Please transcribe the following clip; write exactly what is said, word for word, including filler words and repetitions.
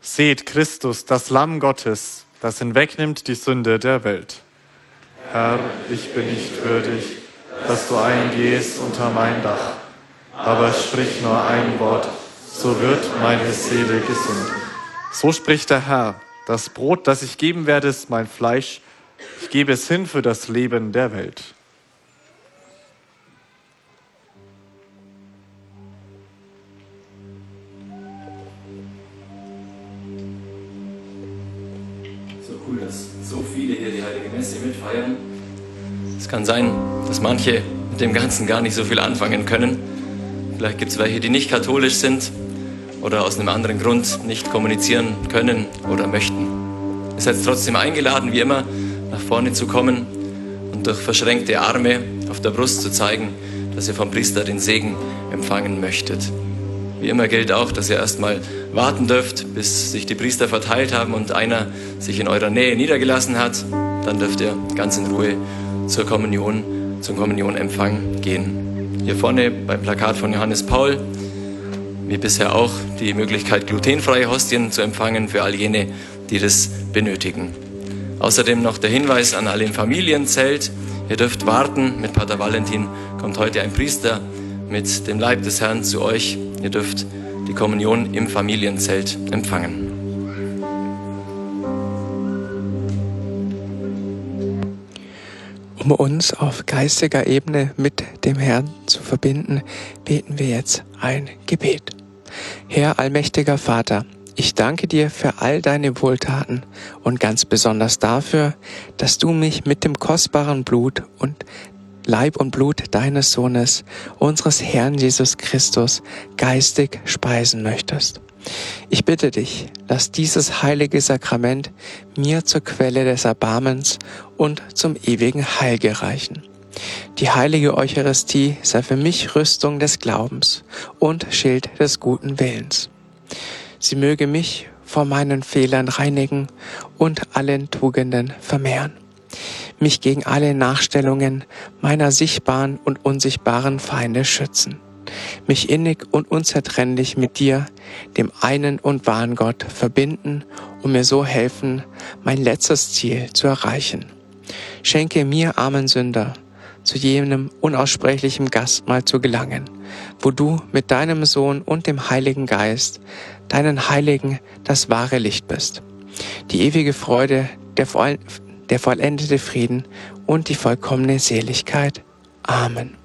Seht Christus, das Lamm Gottes, das hinwegnimmt die Sünde der Welt. Herr, ich bin nicht würdig, dass du eingehst unter mein Dach, aber sprich nur ein Wort, so wird meine Seele gesund. So spricht der Herr, das Brot, das ich geben werde, ist mein Fleisch, ich gebe es hin für das Leben der Welt. So cool, dass so viele hier die Heilige Messe mitfeiern. Es kann sein, dass manche mit dem Ganzen gar nicht so viel anfangen können. Vielleicht gibt es welche, die nicht katholisch sind oder aus einem anderen Grund nicht kommunizieren können oder möchten. Ihr seid trotzdem eingeladen, wie immer, nach vorne zu kommen und durch verschränkte Arme auf der Brust zu zeigen, dass ihr vom Priester den Segen empfangen möchtet. Wie immer gilt auch, dass ihr erstmal warten dürft, bis sich die Priester verteilt haben und einer sich in eurer Nähe niedergelassen hat. Dann dürft ihr ganz in Ruhe zur Kommunion, zum Kommunionempfang gehen. Hier vorne beim Plakat von Johannes Paul, wie bisher auch, die Möglichkeit, glutenfreie Hostien zu empfangen für all jene, die das benötigen. Außerdem noch der Hinweis an alle im Familienzelt. Ihr dürft warten. Mit Pater Valentin kommt heute ein Priester mit dem Leib des Herrn zu euch. Ihr dürft die Kommunion im Familienzelt empfangen. Um uns auf geistiger Ebene mit dem Herrn zu verbinden, beten wir jetzt ein Gebet. Herr, allmächtiger Vater, ich danke dir für all deine Wohltaten und ganz besonders dafür, dass du mich mit dem kostbaren Blut und Leib und Blut deines Sohnes, unseres Herrn Jesus Christus, geistig speisen möchtest. Ich bitte dich, lass dieses heilige Sakrament mir zur Quelle des Erbarmens und zum ewigen Heil gereichen. Die heilige Eucharistie sei für mich Rüstung des Glaubens und Schild des guten Willens. Sie möge mich vor meinen Fehlern reinigen und allen Tugenden vermehren, mich gegen alle Nachstellungen meiner sichtbaren und unsichtbaren Feinde schützen, mich innig und unzertrennlich mit dir, dem einen und wahren Gott, verbinden und mir so helfen, mein letztes Ziel zu erreichen. Schenke mir, armen Sünder, zu jenem unaussprechlichen Gastmahl zu gelangen, wo du mit deinem Sohn und dem Heiligen Geist, deinen Heiligen, das wahre Licht bist. Die ewige Freude, der, voll, der vollendete Frieden und die vollkommene Seligkeit. Amen.